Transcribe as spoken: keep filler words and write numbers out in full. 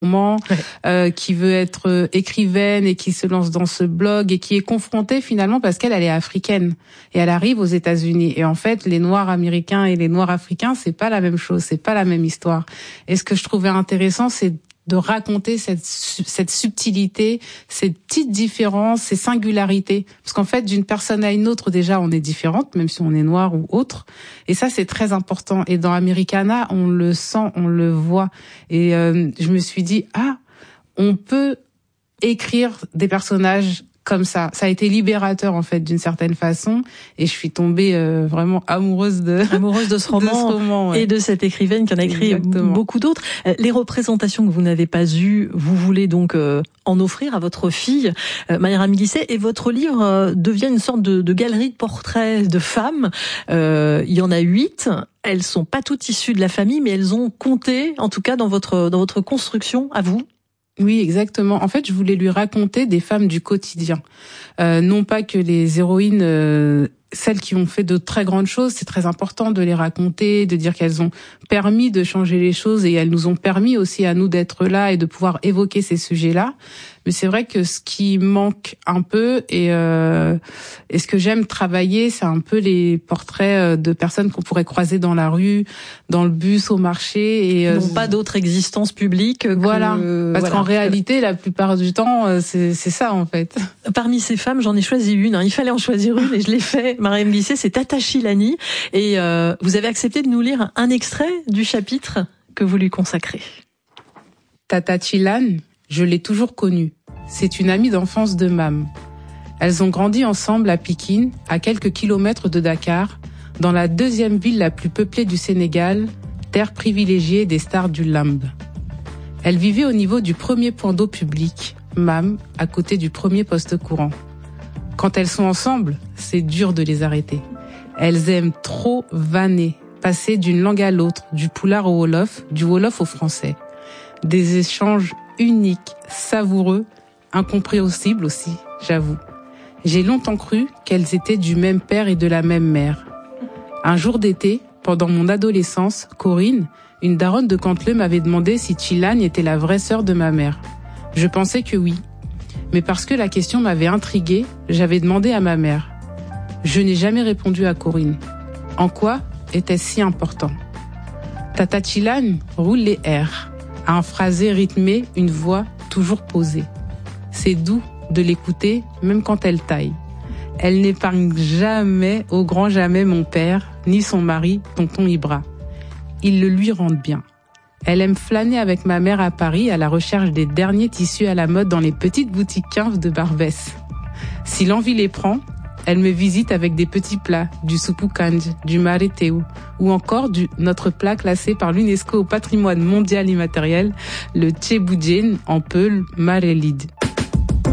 roman, ouais. euh, qui veut être écrivaine et qui se lance dans ce blog et qui est confrontée finalement parce qu'elle elle est africaine et elle arrive aux États-Unis. Et en fait, les Noirs américains et les Noirs africains, c'est pas la même chose, c'est pas la même histoire. Et ce que je trouvais intéressant, c'est de raconter cette cette subtilité, ces petites différences, ces singularités. Parce qu'en fait, d'une personne à une autre, déjà, on est différente, même si on est noir ou autre. Et ça, c'est très important. Et dans Americana, on le sent, on le voit. Et euh, je me suis dit, ah, on peut écrire des personnages comme ça. Ça a été libérateur, en fait, d'une certaine façon. Et je suis tombée euh, vraiment amoureuse de... Amoureuse de ce roman, de ce roman ouais. et de cette écrivaine qui en a écrit Exactement. beaucoup d'autres. Les représentations que vous n'avez pas eues, vous voulez donc euh, en offrir à votre fille, euh, Mayra Mélissé, et votre livre euh, devient une sorte de, de galerie de portraits de femmes. Euh, il y en a huit. Elles sont pas toutes issues de la famille, mais elles ont compté, en tout cas, dans votre, dans votre construction, à vous. Oui, exactement. En fait, je voulais lui raconter des femmes du quotidien. Euh, non pas que les héroïnes, euh, celles qui ont fait de très grandes choses, c'est très important de les raconter, de dire qu'elles ont permis de changer les choses et elles nous ont permis aussi à nous d'être là et de pouvoir évoquer ces sujets-là. Mais c'est vrai que ce qui manque un peu et, euh, et ce que j'aime travailler, c'est un peu les portraits de personnes qu'on pourrait croiser dans la rue, dans le bus, au marché. Et non euh, pas d'autre existence publique. Que, voilà. Parce voilà. qu'en réalité, la plupart du temps, c'est, c'est ça en fait. Parmi ces femmes, j'en ai choisi une. Hein. Il fallait en choisir une et je l'ai fait. Mayra Mélissé, c'est Tata Chilani. Et euh, vous avez accepté de nous lire un extrait du chapitre que vous lui consacrez. Tata Chilani, je l'ai toujours connue. C'est une amie d'enfance de Mam. Elles ont grandi ensemble à Pikine, à quelques kilomètres de Dakar, dans la deuxième ville la plus peuplée du Sénégal, terre privilégiée des stars du lamb. Elles vivaient au niveau du premier point d'eau public, Mam, à côté du premier poste courant. Quand elles sont ensemble, c'est dur de les arrêter. Elles aiment trop vanner, passer d'une langue à l'autre, du poulard au wolof, du wolof au français. Des échanges uniques, savoureux, incompréhensibles aussi, j'avoue. J'ai longtemps cru qu'elles étaient du même père et de la même mère. Un jour d'été, pendant mon adolescence, Corinne, une daronne de Canteleu, m'avait demandé si Chilani était la vraie sœur de ma mère. Je pensais que oui. Mais parce que la question m'avait intriguée, j'avais demandé à ma mère. Je n'ai jamais répondu à Corinne. En quoi était-ce si important ? Tata Chilani roule les R, a un phrasé rythmé, une voix toujours posée. C'est doux de l'écouter, même quand elle taille. Elle n'épargne jamais, au grand jamais, mon père, ni son mari, tonton Ibra. Ils le lui rendent bien. Elle aime flâner avec ma mère à Paris à la recherche des derniers tissus à la mode dans les petites boutiques quinze de Barbès. Si l'envie les prend, elle me visite avec des petits plats, du soupou kanj, du marétéou, ou encore du notre plat classé par l'UNESCO au patrimoine mondial immatériel, le tchéboudienne en peul marélide.